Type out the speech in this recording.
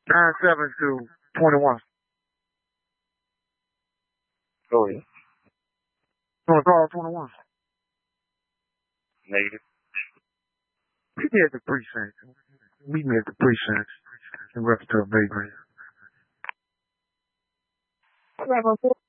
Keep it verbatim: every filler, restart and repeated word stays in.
Nine seven to twenty one. Go ahead. You want to call twenty one? Negative. Meet me at the precinct. Meet me at the precinct in reference to a vagrant.